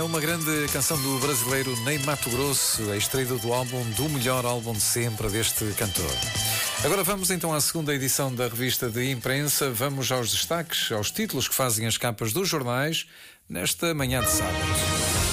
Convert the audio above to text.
uma grande canção do brasileiro Ney Matogrosso, extraído do álbum do melhor álbum de sempre deste cantor. Agora vamos então à segunda edição da revista de imprensa. Vamos aos destaques, aos títulos que fazem as capas dos jornais nesta manhã de sábado.